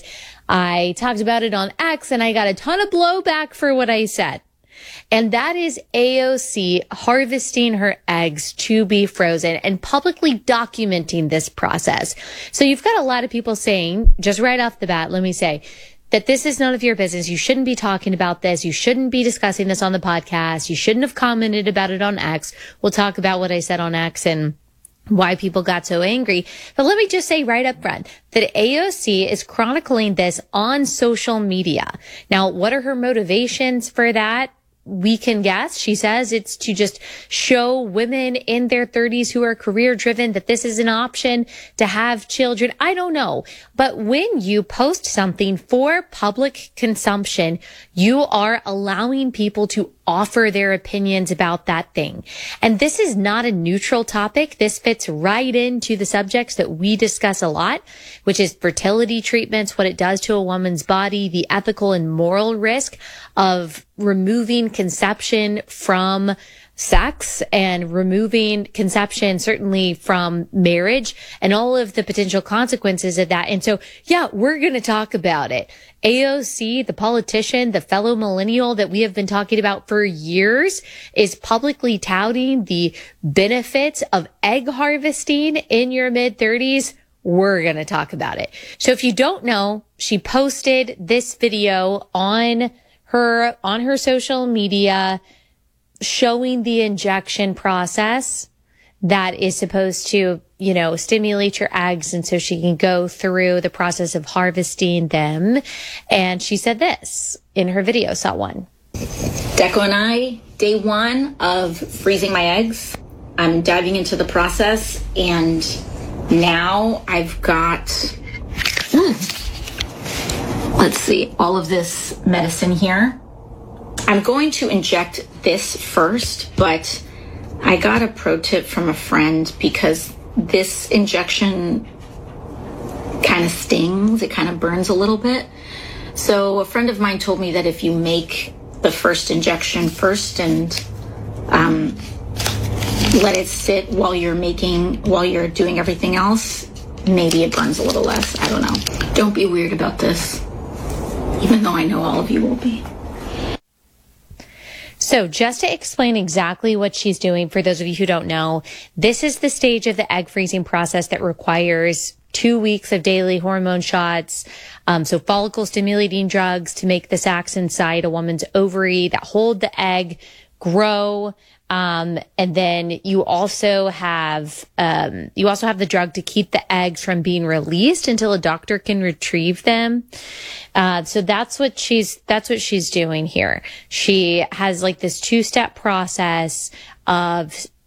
I talked about it on X and I got a ton of blowback for what I said. And that is A O C harvesting her eggs to be frozen and publicly documenting this process. So you've got a lot of people saying, just right off the bat, let me say, that this is none of your business. You shouldn't be talking about this. You shouldn't be discussing this on the podcast. You shouldn't have commented about it on X. We'll talk about what I said on X and why people got so angry. But let me just say right up front that A O C is chronicling this on social media. Now, what are her motivations for that? We can guess. She says it's to just show women in their thirties who are career driven that this is an option to have children. I don't know. But when you post something for public consumption, you are allowing people to offer their opinions about that thing. And this is not a neutral topic. This fits right into the subjects that we discuss a lot, which is fertility treatments, what it does to a woman's body, the ethical and moral risk of removing conception from sex and removing conception certainly from marriage and all of the potential consequences of that. And so, yeah, we're going to talk about it. A O C, the politician, the fellow millennial that we have been talking about for years, is publicly touting the benefits of egg harvesting in your mid thirties. We're going to talk about it. So if you don't know, she posted this video on her, on her social media showing the injection process that is supposed to, you know, stimulate your eggs. And so she can go through the process of harvesting them. And she said this in her video. Saw one. Deco and I, day one of freezing my eggs. I'm diving into the process, and now I've got, mm, let's see, all of this medicine here. I'm going to inject this first, but I got a pro tip from a friend because this injection kind of stings. It kind of burns a little bit. So a friend of mine told me that if you make the first injection first and um, let it sit while you're making, while you're doing everything else, maybe it burns a little less. I don't know. Don't be weird about this, even though I know all of you will be. So just to explain exactly what she's doing, for those of you who don't know, this is the stage of the egg freezing process that requires two weeks of daily hormone shots. Um, so follicle stimulating drugs to make the sacs inside a woman's ovary that hold the egg grow. Um, and then you also have, um, you also have the drug to keep the eggs from being released until a doctor can retrieve them. Uh, so that's what she's, that's what she's doing here. She has like this two-step process of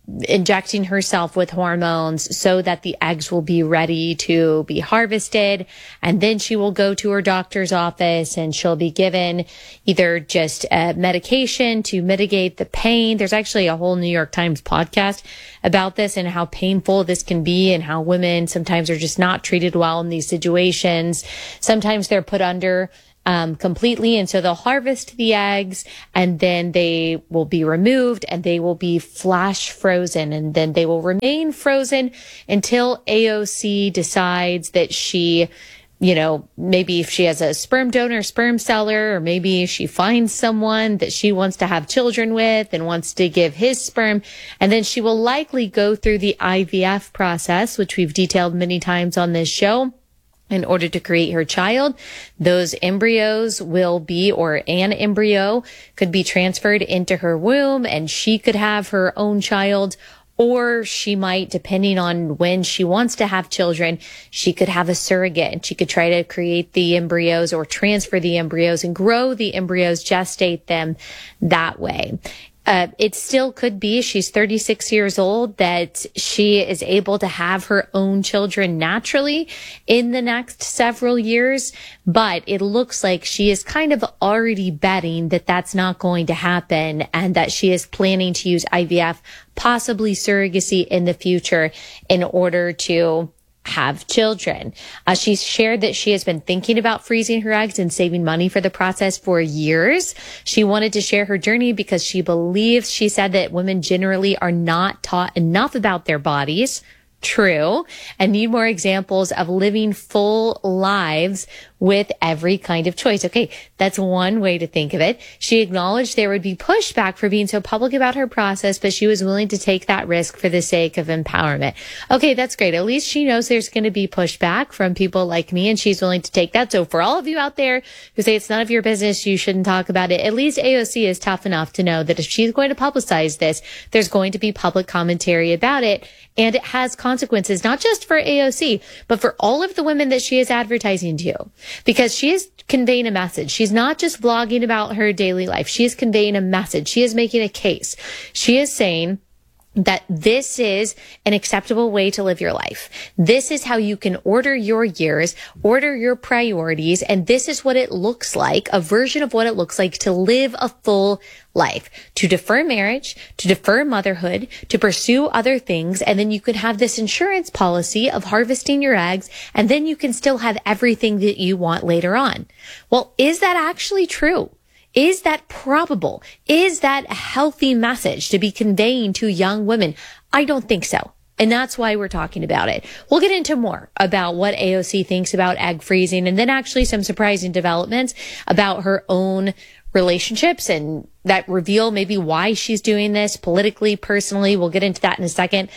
injecting herself with hormones so that the eggs will be ready to be harvested. And then she will go to her doctor's office and she'll be given either just a medication to mitigate the pain. There's actually a whole New York Times podcast about this and how painful this can be and how women sometimes are just not treated well in these situations. Sometimes they're put under Um, completely. And so they'll harvest the eggs and then they will be removed and they will be flash frozen. And then they will remain frozen until A O C decides that she, you know, maybe if she has a sperm donor, sperm seller, or maybe she finds someone that she wants to have children with and wants to give his sperm. And then she will likely go through the I V F process, which we've detailed many times on this show, in order to create her child. Those embryos will be, or an embryo could be transferred into her womb and she could have her own child, or she might, depending on when she wants to have children, she could have a surrogate and she could try to create the embryos or transfer the embryos and grow the embryos, gestate them that way. Uh, it still could be, she's thirty-six years old, that she is able to have her own children naturally in the next several years. But it looks like she is kind of already betting that that's not going to happen and that she is planning to use I V F, possibly surrogacy in the future in order to have children. Uh, she's shared that she has been thinking about freezing her eggs and saving money for the process for years. She wanted to share her journey because she believes, she said, that women generally are not taught enough about their bodies. True. And need more examples of living full lives with every kind of choice. Okay, that's one way to think of it. She acknowledged there would be pushback for being so public about her process, but she was willing to take that risk for the sake of empowerment. Okay, that's great. At least she knows there's going to be pushback from people like me, and she's willing to take that. So for all of you out there who say it's none of your business, you shouldn't talk about it, at least A O C is tough enough to know that if she's going to publicize this, there's going to be public commentary about it, and it has consequences, not just for A O C, but for all of the women that she is advertising to. Because she is conveying a message. She's not just vlogging about her daily life. She is conveying a message. She is making a case. She is saying that this is an acceptable way to live your life. This is how you can order your years, order your priorities, and this is what it looks like, a version of what it looks like to live a full life, to defer marriage, to defer motherhood, to pursue other things, and then you could have this insurance policy of harvesting your eggs, and then you can still have everything that you want later on. Well, is that actually true? Is that probable? Is that a healthy message to be conveying to young women? I don't think so. And that's why we're talking about it. We'll get into more about what A O C thinks about egg freezing, and then actually some surprising developments about her own relationships and that reveal maybe why she's doing this politically, personally. We'll get into that in a second.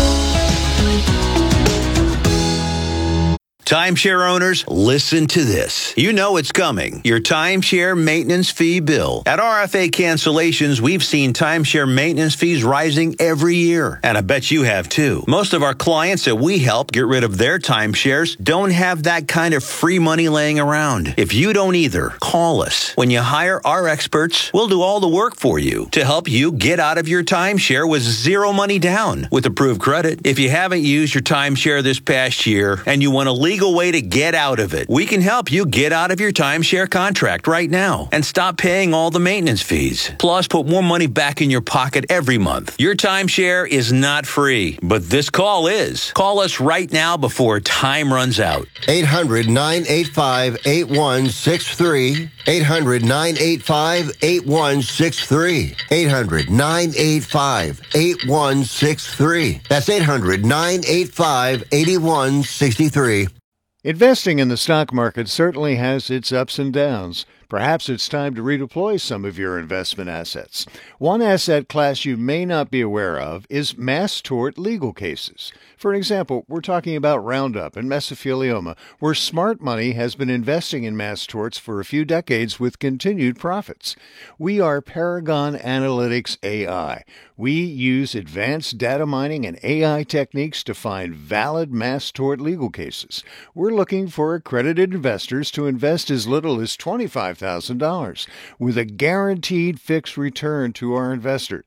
Timeshare owners, listen to this. You know it's coming. Your timeshare maintenance fee bill. At R F A Cancellations, we've seen timeshare maintenance fees rising every year. And I bet you have too. Most of our clients that we help get rid of their timeshares don't have that kind of free money laying around. If you don't either, call us. When you hire our experts, we'll do all the work for you to help you get out of your timeshare with zero money down with approved credit. If you haven't used your timeshare this past year and you want to legal way to get out of it, we can help you get out of your timeshare contract right now and stop paying all the maintenance fees. Plus, put more money back in your pocket every month. Your timeshare is not free, but this call is. Call us right now before time runs out. eight hundred, nine eight five, eight one six three. eight hundred, nine eight five, eight one six three. eight hundred, nine eight five, eight one six three. That's eight hundred, nine eight five, eight one six three. Investing in the stock market certainly has its ups and downs. Perhaps it's time to redeploy some of your investment assets. One asset class you may not be aware of is mass tort legal cases. For example, we're talking about Roundup and mesothelioma, where smart money has been investing in mass torts for a few decades with continued profits. We are Paragon Analytics A I. We use advanced data mining and A I techniques to find valid mass tort legal cases. We're looking for accredited investors to invest as little as twenty-five thousand dollars with a guaranteed fixed return to our investors.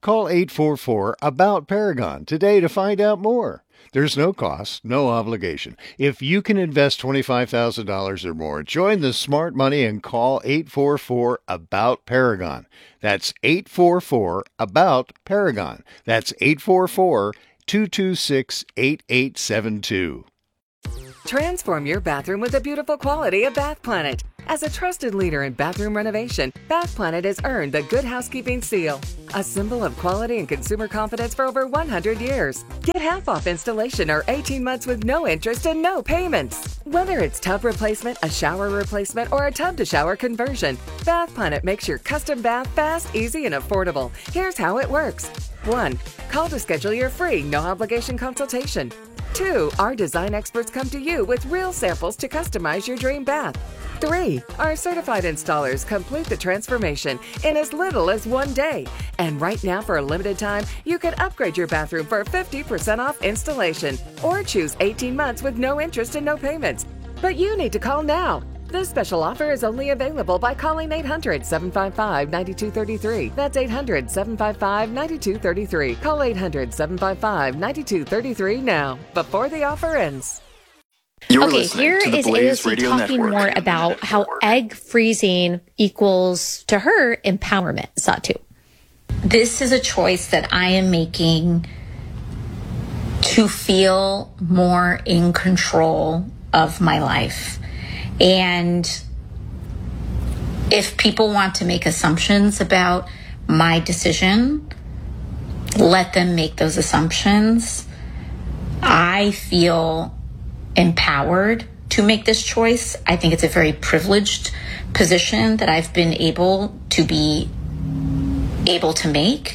Call eight four four, A B O U T, Paragon today to find out more. There's no cost, no obligation. If you can invest twenty-five thousand dollars or more, join the smart money and call eight four four, A B O U T, Paragon. That's eight four four, A B O U T, Paragon. That's eight four four, two two six, eight eight seven two. Transform your bathroom with the beautiful quality of Bath Planet. As a trusted leader in bathroom renovation, Bath Planet has earned the Good Housekeeping seal, a symbol of quality and consumer confidence for over one hundred years. Get half off installation or eighteen months with no interest and no payments. Whether it's tub replacement, a shower replacement, or a tub-to-shower conversion, Bath Planet makes your custom bath fast, easy, and affordable. Here's how it works. one. Call to schedule your free, no-obligation consultation. two. Our design experts come to you with real samples to customize your dream bath. three. Our certified installers complete the transformation in as little as one day. And right now, for a limited time, you can upgrade your bathroom for fifty percent off installation or choose eighteen months with no interest and no payments. But you need to call now. This special offer is only available by calling eight hundred, seven five five, nine two three three. That's eight hundred, seven five five, nine two three three. Call eight hundred, seven five five, nine two three three now, before the offer ends. You're okay, here is A O C talking Network. more about how egg freezing equals, to her, empowerment. Satu. This is a choice that I am making to feel more in control of my life. And if people want to make assumptions about my decision, let them make those assumptions. I feel empowered to make this choice. I think it's a very privileged position that I've been able to be able to make.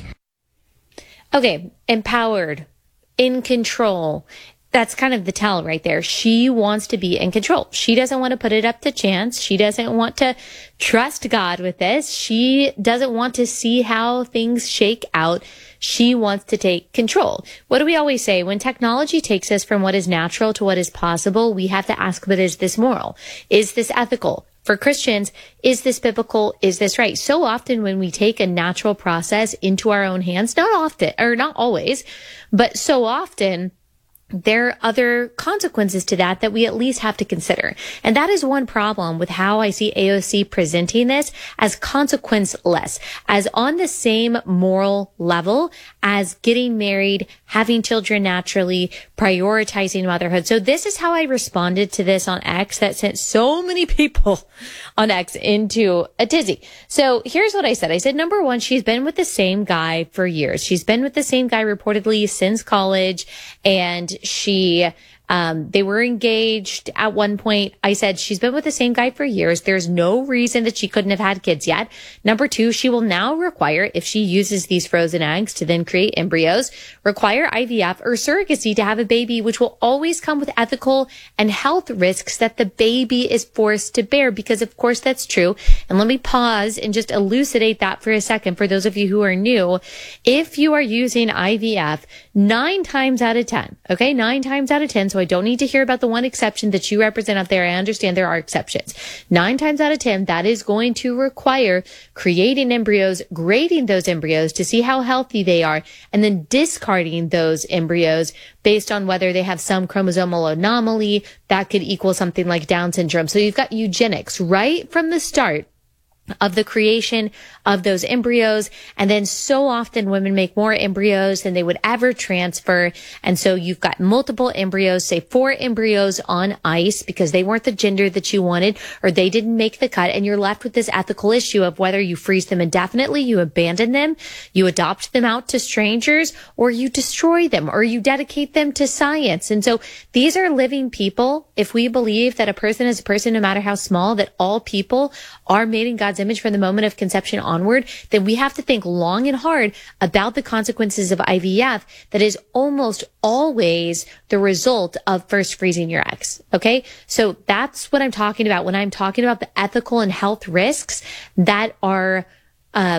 Okay, empowered, in control. That's kind of the tell right there. She wants to be in control. She doesn't want to put it up to chance. She doesn't want to trust God with this. She doesn't want to see how things shake out. She wants to take control. What do we always say? When technology takes us from what is natural to what is possible, we have to ask, but is this moral? Is this ethical? For Christians, is this biblical? Is this right? So often when we take a natural process into our own hands, not often, or not always, but so often, there are other consequences to that that we at least have to consider. And that is one problem with how I see A O C presenting this as consequenceless, as on the same moral level as getting married, having children naturally, prioritizing motherhood. So this is how I responded to this on X that sent so many people on X into a tizzy. So here's what I said. I said, number one, she's been with the same guy for years. She's been with the same guy reportedly since college, and she, um, they were engaged at one point. I said, she's been with the same guy for years. There's no reason that she couldn't have had kids yet. Number two, she will now require, if she uses these frozen eggs to then create embryos, require I V F or surrogacy to have a baby, which will always come with ethical and health risks that the baby is forced to bear, because of course that's true. And let me pause and just elucidate that for a second for those of you who are new. If you are using I V F, nine times out of ten, okay, nine times out of ten, so I don't need to hear about the one exception that you represent out there. I understand there are exceptions. Nine times out of ten, that is going to require creating embryos, grading those embryos to see how healthy they are, and then discarding those embryos based on whether they have some chromosomal anomaly that could equal something like Down syndrome. So you've got eugenics right from the start of the creation of those embryos. And then so often women make more embryos than they would ever transfer. And so you've got multiple embryos, say four embryos on ice because they weren't the gender that you wanted, or they didn't make the cut. And you're left with this ethical issue of whether you freeze them indefinitely, you abandon them, you adopt them out to strangers, or you destroy them, or you dedicate them to science. And so these are living people. If we believe that a person is a person, no matter how small, that all people are made in God's image from the moment of conception onward, then we have to think long and hard about the consequences of I V F that is almost always the result of first freezing your eggs. Okay. So that's what I'm talking about when I'm talking about the ethical and health risks that are, um,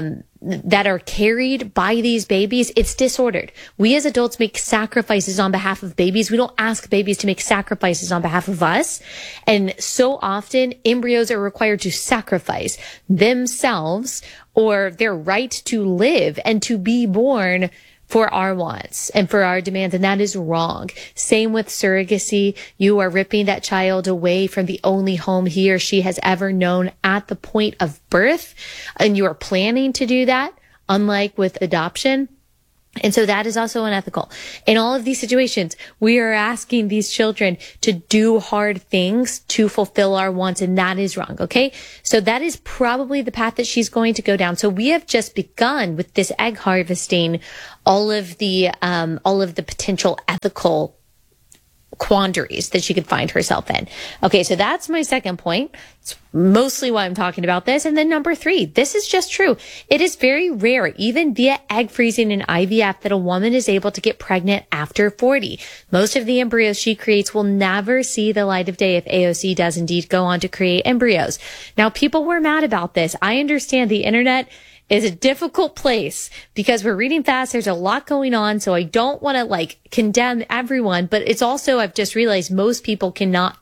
that are carried by these babies, it's disordered. We as adults make sacrifices on behalf of babies. We don't ask babies to make sacrifices on behalf of us. And so often embryos are required to sacrifice themselves or their right to live and to be born for our wants and for our demands. And that is wrong. Same with surrogacy. You are ripping that child away from the only home he or she has ever known at the point of birth. And you are planning to do that, unlike with adoption. And so that is also unethical. In all of these situations, we are asking these children to do hard things to fulfill our wants, and that is wrong, okay? So that is probably the path that she's going to go down. So we have just begun with this egg harvesting, all of the, um, all of the potential ethical quandaries that she could find herself in. Okay, so that's my second point. It's mostly why I'm talking about this. And then number three, this is just true. It is very rare, even via egg freezing and I V F, that a woman is able to get pregnant after forty. Most of the embryos she creates will never see the light of day if A O C does indeed go on to create embryos. Now, people were mad about this. I understand the internet is a difficult place because we're reading fast. There's a lot going on. So I don't want to like condemn everyone, but it's also, I've just realized most people cannot